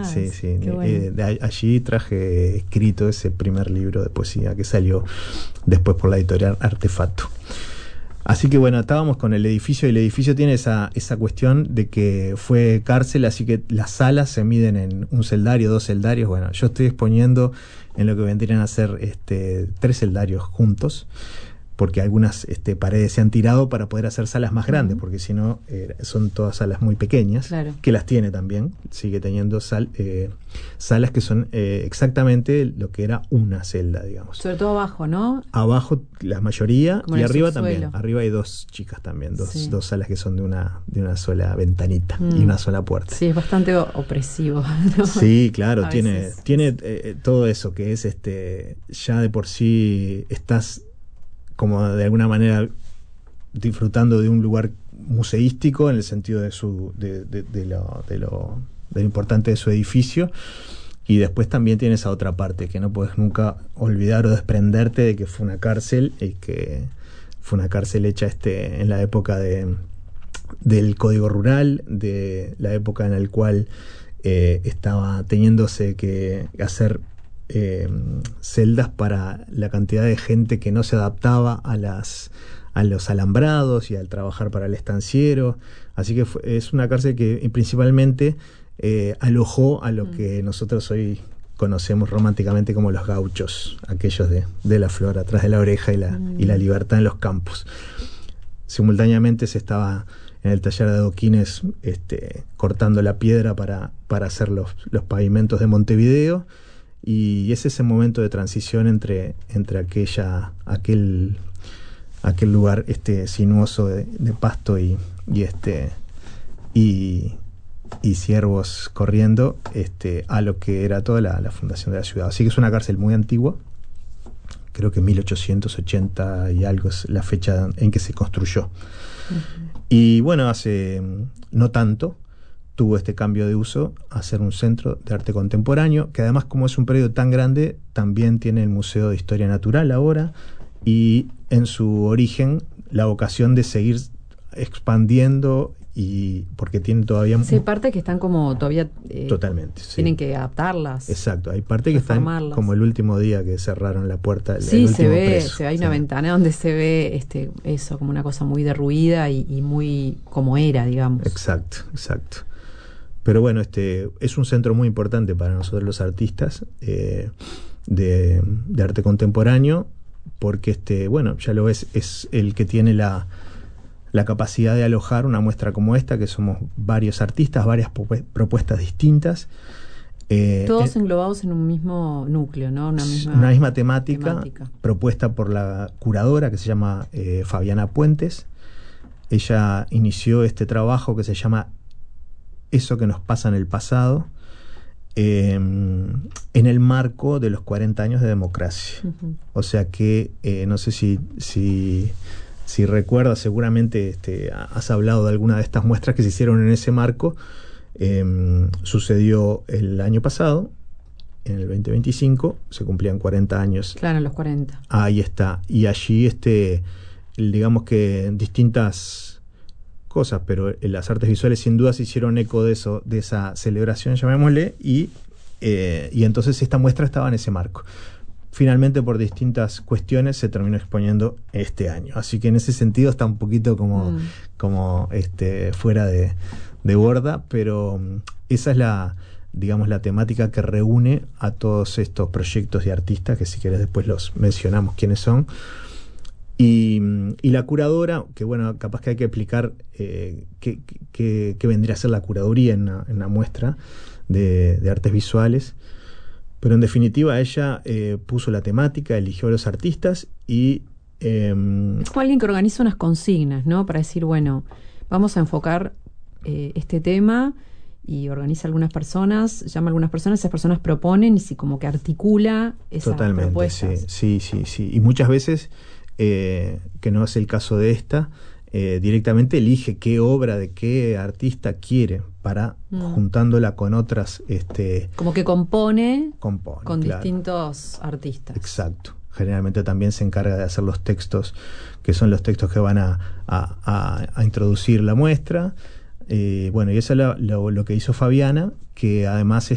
Sí, sí. Qué bueno. Allí traje escrito ese primer libro de poesía que salió después por la editorial Artefacto. Así que bueno, estábamos con el edificio y el edificio tiene esa cuestión de que fue cárcel, así que las salas se miden en un celdario, 2 celdarios. Bueno, yo estoy exponiendo en lo que vendrían a ser 3 celdarios juntos, porque algunas paredes se han tirado para poder hacer salas más grandes, porque si no son todas salas muy pequeñas, claro. Que las tiene también, sigue teniendo salas que son exactamente lo que era una celda, digamos. Sobre todo abajo, ¿no? Abajo la mayoría, como y en el arriba subsuelo. también. Arriba hay 2 chicas también, Sí. 2 salas que son de una sola ventanita y una sola puerta. Sí, es bastante opresivo, ¿no? Sí, claro, A tiene veces. todo eso que es ya de por sí estás como de alguna manera disfrutando de un lugar museístico en el sentido de lo importante de su edificio, y después también tiene esa otra parte que no puedes nunca olvidar o desprenderte de que fue una cárcel, y que fue una cárcel hecha en la época del Código Rural, de la época en la cual estaba teniéndose que hacer celdas para la cantidad de gente que no se adaptaba a los alambrados y al trabajar para el estanciero. Así que es una cárcel que principalmente alojó a lo que nosotros hoy conocemos románticamente como los gauchos, aquellos de la flor atrás de la oreja y la libertad en los campos. Simultáneamente se estaba en el taller de adoquines cortando la piedra para hacer los pavimentos de Montevideo. Y es ese momento de transición entre aquel lugar sinuoso de pasto y ciervos corriendo a lo que era toda la fundación de la ciudad. Así que es una cárcel muy antigua, creo que 1880 y algo es la fecha en que se construyó. Y bueno, hace no tanto tuvo este cambio de uso a ser un centro de arte contemporáneo, que además, como es un predio tan grande, también tiene el Museo de Historia Natural ahora, y en su origen la vocación de seguir expandiendo, y porque tiene todavía... Sí, hay partes que están como todavía... totalmente, sí. Tienen que adaptarlas. Exacto, hay partes que están como el último día que cerraron la puerta. Sí, el se último ve, preso. hay una ventana donde se ve eso, como una cosa muy derruida y muy como era, digamos. Exacto. Pero bueno, es un centro muy importante para nosotros los artistas de arte contemporáneo, porque bueno, ya lo ves, es el que tiene la capacidad de alojar una muestra como esta, que somos varios artistas, varias propuestas distintas. Todos englobados en un mismo núcleo, ¿no? Una misma temática propuesta por la curadora que se llama Fabiana Puentes. Ella inició este trabajo que se llama Eso que nos pasa en el pasado, en el marco de los 40 años de democracia. O sea que no sé si recuerdas, seguramente has hablado de alguna de estas muestras que se hicieron en ese marco. Sucedió el año pasado, en el 2025, se cumplían 40 años. Claro, los 40. Ahí está. Y allí, digamos que distintas cosas, pero las artes visuales sin duda se hicieron eco de eso, de esa celebración, llamémosle, y entonces esta muestra estaba en ese marco. Finalmente, por distintas cuestiones, se terminó exponiendo este año. Así que en ese sentido está un poquito como fuera de borda, pero esa es la temática que reúne a todos estos proyectos de artistas, que si querés después los mencionamos quiénes son. Y la curadora, que bueno, capaz que hay que explicar qué vendría a ser la curaduría en una muestra de artes visuales. Pero en definitiva ella puso la temática, eligió a los artistas y... Como alguien que organiza unas consignas, ¿no? Para decir, bueno, vamos a enfocar este tema, y organiza algunas personas, llama a algunas personas, esas personas proponen y como que articula esas propuestas. Sí. Y muchas veces, que no es el caso de esta, directamente elige qué obra de qué artista quiere para juntándola con otras. Como que compone con claro, distintos artistas. Exacto. Generalmente también se encarga de hacer los textos, que son los textos que van a introducir la muestra. Bueno, y eso es lo que hizo Fabiana, que además